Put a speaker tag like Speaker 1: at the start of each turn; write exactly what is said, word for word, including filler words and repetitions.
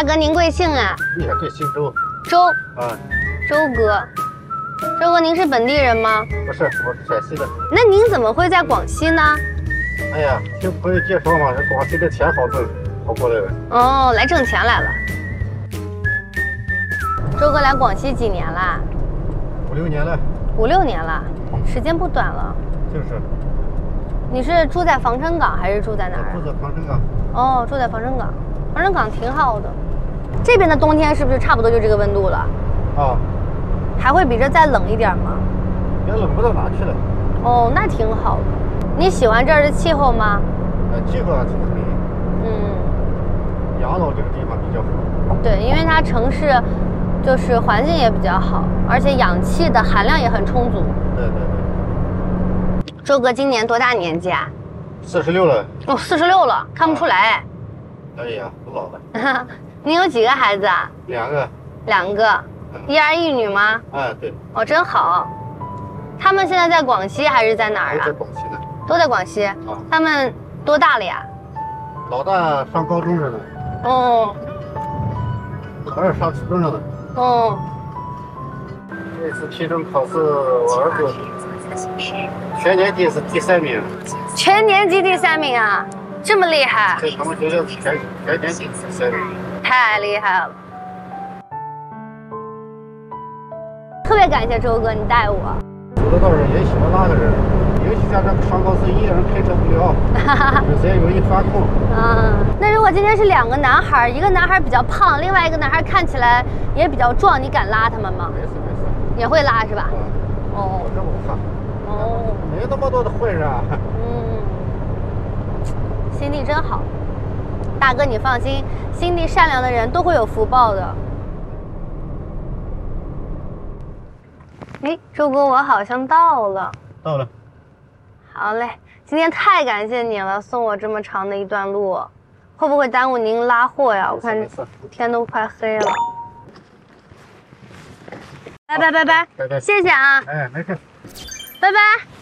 Speaker 1: 大哥，您贵姓啊？
Speaker 2: 你还对姓周？
Speaker 1: 周
Speaker 2: 啊，
Speaker 1: 周哥，周哥，您是本地人吗？
Speaker 2: 不是，我是陕西的。
Speaker 1: 那您怎么会在广西呢？
Speaker 2: 哎呀，听朋友介绍嘛，这广西的钱好挣，跑过来了。
Speaker 1: 哦，来挣钱来了。周哥来广西几年啦？
Speaker 2: 五六年了。
Speaker 1: 五六年了，时间不短了。
Speaker 2: 就是。
Speaker 1: 你是住在防城港还是住在哪儿？
Speaker 2: 住在防城港。
Speaker 1: 哦，住在防城港，防城港挺好的。这边的冬天是不是差不多就这个温度了？
Speaker 2: 啊。
Speaker 1: 还会比这再冷一点吗？
Speaker 2: 也冷不到哪去了。
Speaker 1: 哦，那挺好的。你喜欢这儿的气候吗？
Speaker 2: 呃，气候还挺可以。
Speaker 1: 嗯。
Speaker 2: 养老这个地方比较好。
Speaker 1: 对，因为它城市就是环境也比较好，而且氧气的含量也很充足。
Speaker 2: 对对对。
Speaker 1: 周哥今年多大年纪啊？
Speaker 2: 四十六了。
Speaker 1: 哦，四十六了，看不出来。
Speaker 2: 啊、哎呀，不老了。
Speaker 1: 您有几个孩子啊？
Speaker 2: 两个。
Speaker 1: 两个，嗯、一儿一女吗？
Speaker 2: 哎，对。
Speaker 1: 哦，真好。他们现在在广西还是在哪儿啊？
Speaker 2: 都在广西呢。
Speaker 1: 都在广西。啊、他们多大了呀？
Speaker 2: 老大上高中着呢。
Speaker 1: 哦。
Speaker 2: 老二上初中着呢。
Speaker 1: 哦。
Speaker 2: 这次期中考试，我儿子全年级是第三名。
Speaker 1: 全年级第三名啊，这么厉害！
Speaker 2: 在他们学校全全年级第三名。
Speaker 1: 太厉害了！特别感谢周哥，你带我。
Speaker 2: 走的道上也喜欢拉个人，尤其像这个上高速一个人开车无聊，有时间容易发空。
Speaker 1: 嗯，那如果今天是两个男孩，一个男孩比较胖，另外一个男孩看起来也比较壮，你敢拉他们吗？
Speaker 2: 没事没事。
Speaker 1: 也会拉是吧？
Speaker 2: 嗯。
Speaker 1: 哦。
Speaker 2: 我这不怕。
Speaker 1: 哦。
Speaker 2: 没那么多的坏人啊。
Speaker 1: 嗯。心地真好，大哥你放心，心地善良的人都会有福报的。哎，周哥，我好像到了。
Speaker 2: 到了。
Speaker 1: 好嘞，今天太感谢你了，送我这么长的一段路，会不会耽误您拉货呀？我看天都快黑了。拜拜拜拜
Speaker 2: 拜拜，
Speaker 1: 谢谢啊。
Speaker 2: 哎，没事。
Speaker 1: 拜拜。